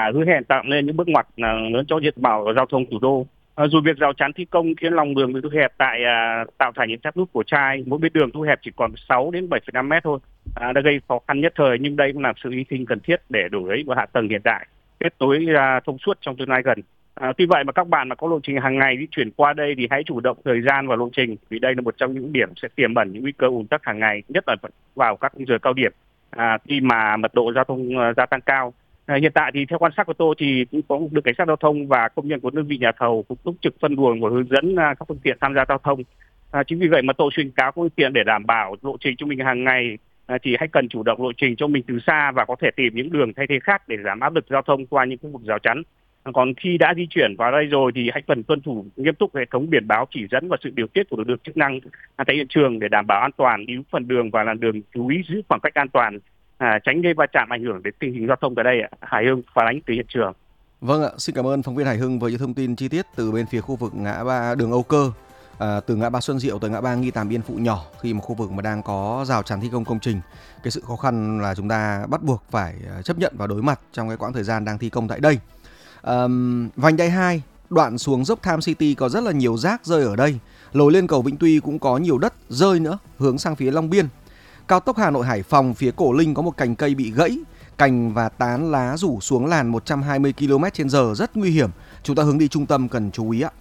và hứa hẹn tạo nên những bước ngoặt lớn cho việc bảo giao thông thủ đô. Dù việc rào chắn thi công khiến lòng đường bị thu hẹp tạo thành những tháp nút cổ chai, mỗi bên đường thu hẹp chỉ còn 6 đến 7,5 mét thôi, đã gây khó khăn nhất thời, nhưng đây cũng là sự hy sinh cần thiết để đổi lấy một hạ tầng hiện đại kết nối thông suốt trong tương lai gần. Tuy vậy mà các bạn mà có lộ trình hàng ngày di chuyển qua đây thì hãy chủ động thời gian và lộ trình, vì đây là một trong những điểm sẽ tiềm ẩn những nguy cơ ùn tắc hàng ngày, nhất là vào các giờ cao điểm khi mà mật độ giao thông gia tăng cao. Hiện tại thì theo quan sát của tôi thì cũng có được cảnh sát giao thông và công nhân của đơn vị nhà thầu cũng túc trực phân luồng và hướng dẫn các phương tiện tham gia giao thông. Chính vì vậy mà tôi khuyến cáo các phương tiện để đảm bảo lộ trình cho mình hàng ngày thì hãy cần chủ động lộ trình cho mình từ xa và có thể tìm những đường thay thế khác để giảm áp lực giao thông qua những khu vực rào chắn. Còn khi đã di chuyển vào đây rồi thì hãy cần tuân thủ nghiêm túc hệ thống biển báo chỉ dẫn và sự điều tiết của lực lượng chức năng tại hiện trường để đảm bảo an toàn cứu phần đường và làn đường, chú ý giữ khoảng cách an toàn, tránh gây va chạm ảnh hưởng đến tình hình giao thông tại đây. Hải Hưng phản ánh từ hiện trường. Vâng ạ, xin cảm ơn phóng viên Hải Hưng với những thông tin chi tiết từ bên phía khu vực ngã ba đường Âu Cơ, từ ngã ba Xuân Diệu tới ngã ba Nghi Tàm Yên Phụ nhỏ, khi mà khu vực mà đang có rào chắn thi công công trình. Cái sự khó khăn là chúng ta bắt buộc phải chấp nhận và đối mặt trong cái quãng thời gian đang thi công tại đây. Vành đai 2 đoạn xuống dốc Tham City có rất là nhiều rác rơi ở đây. Lối lên cầu Vĩnh Tuy cũng có nhiều đất rơi nữa hướng sang phía Long Biên. Cao tốc Hà Nội Hải Phòng phía Cổ Linh có một cành cây bị gãy, cành và tán lá rủ xuống làn 120 km/h, rất nguy hiểm. Chúng ta hướng đi trung tâm cần chú ý ạ.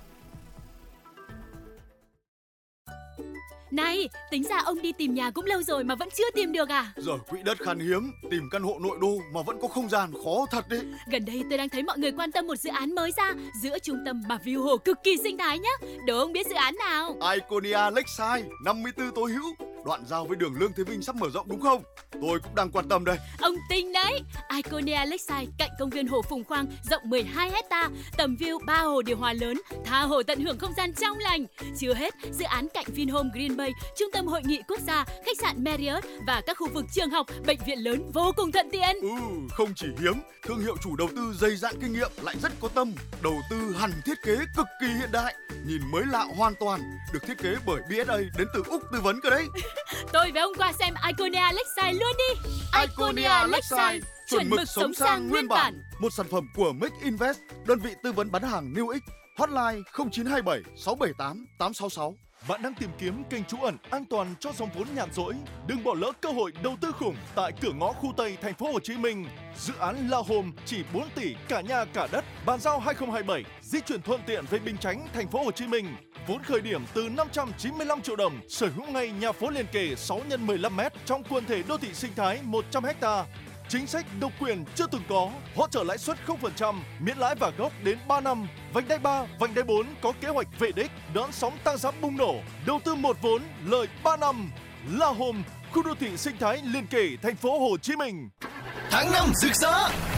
Này, tính ra ông đi tìm nhà cũng lâu rồi mà vẫn chưa tìm được à? Giờ quỹ đất khan hiếm, tìm căn hộ nội đô mà vẫn có không gian khó thật đấy. Gần đây tôi đang thấy mọi người quan tâm một dự án mới ra giữa trung tâm mà view hồ cực kỳ sinh thái nhá. Đố ông biết dự án nào? Iconia Lakeside 54 Tố Hữu, đoạn giao với đường Lương Thế Vinh sắp mở rộng đúng không? Tôi cũng đang quan tâm đây. Ông tinh đấy. Iconia Lakeside cạnh công viên hồ Phùng Khoang, rộng 12 hecta, tầm view 3 hồ điều hòa lớn, tha hồ tận hưởng không gian trong lành. Chưa hết, dự án cạnh Vinhome Green Bay, trung tâm hội nghị quốc gia, khách sạn Marriott và các khu vực trường học, bệnh viện lớn vô cùng thuận tiện. Không chỉ hiếm, thương hiệu chủ đầu tư dày dạn kinh nghiệm lại rất có tâm, đầu tư hẳn thiết kế cực kỳ hiện đại, nhìn mới lạ hoàn toàn, được thiết kế bởi BSA đến từ Úc tư vấn cơ đấy. Tôi với ông qua xem Iconia Lakeside luôn đi. Iconia Lakeside, chuẩn mực sống sang nguyên bản. Một sản phẩm của Make Invest, đơn vị tư vấn bán hàng New X. Hotline 0927 678 866. Bạn đang tìm kiếm kênh trú ẩn an toàn cho dòng vốn nhàn rỗi? Đừng bỏ lỡ cơ hội đầu tư khủng tại cửa ngõ khu Tây thành phố Hồ Chí Minh. Dự án La Home chỉ 4 tỷ cả nhà cả đất, bàn giao 2027, di chuyển thuận tiện về Bình Chánh, thành phố Hồ Chí Minh. Vốn khởi điểm từ 595 triệu đồng, sở hữu ngay nhà phố liền kề 6x15m trong quần thể đô thị sinh thái 100 ha. Chính sách độc quyền chưa từng có, hỗ trợ lãi suất 0%, miễn lãi và gốc đến 3 năm. Vành đai 3, vành đai 4 có kế hoạch về đích, đón sóng tăng giá bùng nổ, đầu tư một vốn, lời 3 năm. La Home, khu đô thị sinh thái liền kề thành phố Hồ Chí Minh. Tháng 5 rực rỡ.